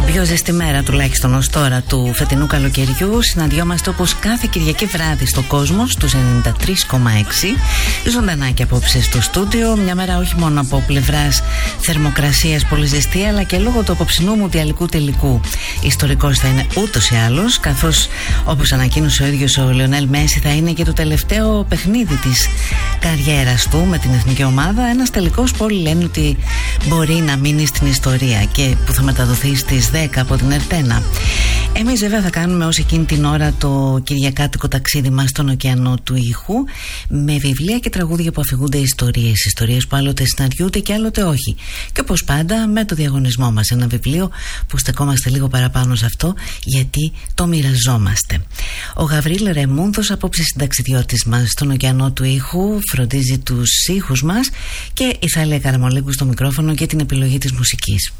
πιο ζεστή μέρα τουλάχιστον ως τώρα του φετινού καλοκαιριού. Συναντιόμαστε όπως κάθε Κυριακή βράδυ στο κόσμο στους 93,6 ζωντανά και απόψε στο στούντιο. Μια μέρα όχι μόνο από πλευράς θερμοκρασίας πολύ ζεστή, αλλά και λόγω του απόψινού μουντιαλικού τελικού. Ιστορικός θα είναι ούτως ή άλλως, καθώς όπως ανακοίνωσε ο ίδιος ο Λεωνέλ Μέση θα είναι και το τελευταίο παιχνίδι της καριέρας του με την εθνική ομάδα. Ένας τελικός που όλοι λένε ότι μπορεί να μείνει στην ιστορία και που θα μεταδοθεί στις 10 από την Ερτένα. Εμείς βέβαια θα κάνουμε ως εκείνη την ώρα το κυριακάτικο ταξίδι μας στον ωκεανό του ήχου, με βιβλία και τραγούδια που αφηγούνται ιστορίες που άλλοτε συναντιούνται και άλλοτε όχι. Και όπως πάντα με το διαγωνισμό μας, ένα βιβλίο που στεκόμαστε λίγο παραπάνω σε αυτό γιατί το μοιραζόμαστε. Ο Γαβρίλ Ρεμούνδος, απόψε συνταξιδιώτης μας στον ωκεανό του ήχου, φροντίζει τους ήχους μας, και η Θάλια Καραμολέγκου στο μικρόφωνο και την επιλογή της μουσικής.